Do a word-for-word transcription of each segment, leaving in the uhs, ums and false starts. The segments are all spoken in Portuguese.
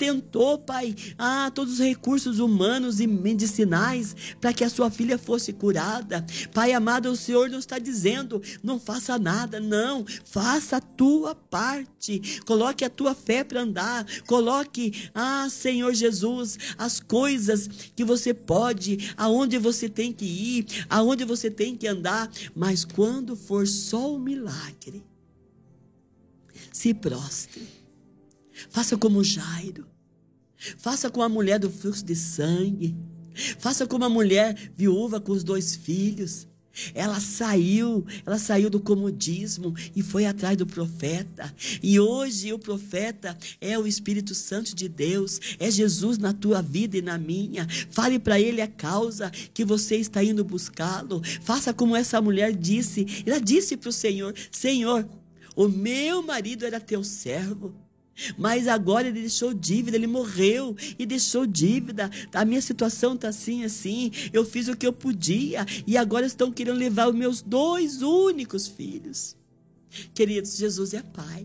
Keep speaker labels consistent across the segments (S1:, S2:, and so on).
S1: tentou, Pai, ah, todos os recursos humanos e medicinais para que a sua filha fosse curada. Pai amado, o Senhor não está dizendo, não faça nada, não. Faça a tua parte. Coloque a tua fé para andar. Coloque, ah, Senhor Jesus, as coisas que você pode, aonde você tem que ir, aonde você tem que andar. Mas quando for só o milagre, se prostre. Faça como Jairo. Faça como a mulher do fluxo de sangue. Faça como a mulher viúva com os dois filhos. Ela saiu, ela saiu do comodismo e foi atrás do profeta. E hoje o profeta é o Espírito Santo de Deus, é Jesus na tua vida e na minha. Fale para ele a causa que você está indo buscá-lo. Faça como essa mulher disse. Ela disse para o Senhor: Senhor, o meu marido era teu servo, mas agora ele deixou dívida, ele morreu e deixou dívida. A minha situação está assim, assim. Eu fiz o que eu podia e agora estão querendo levar os meus dois únicos filhos. Queridos, Jesus é pai.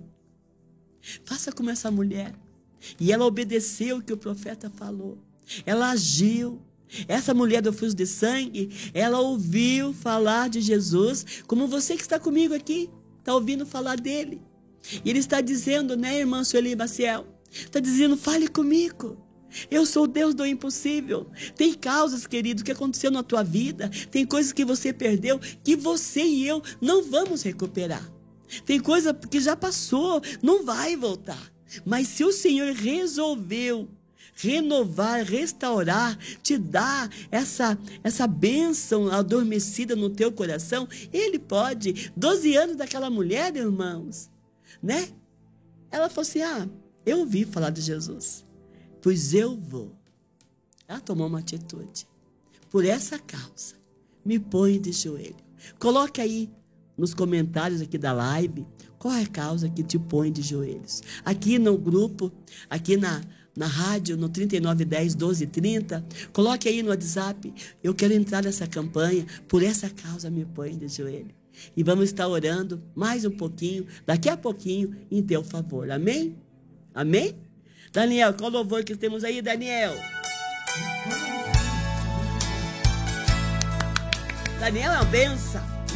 S1: Faça como essa mulher. E ela obedeceu o que o profeta falou. Ela agiu. Essa mulher do fluxo de sangue, ela ouviu falar de Jesus, como você que está comigo aqui, está ouvindo falar dele. E ele está dizendo, né, irmã Sueli Maciel? Está dizendo, fale comigo. Eu sou o Deus do impossível. Tem causas, querido, que aconteceu na tua vida. Tem coisas que você perdeu, que você e eu não vamos recuperar. Tem coisa que já passou, não vai voltar. Mas se o Senhor resolveu renovar, restaurar, te dar essa, essa bênção adormecida no teu coração, ele pode. doze anos daquela mulher, irmãos, né? Ela falou assim, ah, eu ouvi falar de Jesus, pois eu vou. Ela tomou uma atitude. Por essa causa, me põe de joelho. Coloque aí nos comentários aqui da live, qual é a causa que te põe de joelhos. Aqui no grupo, aqui na, na rádio, no trinta e nove dez, doze trinta, coloque aí no WhatsApp, eu quero entrar nessa campanha, por essa causa me põe de joelho. E vamos estar orando mais um pouquinho, daqui a pouquinho, em teu favor. Amém? Amém? Daniel, qual louvor que temos aí, Daniel? Daniel é uma benção.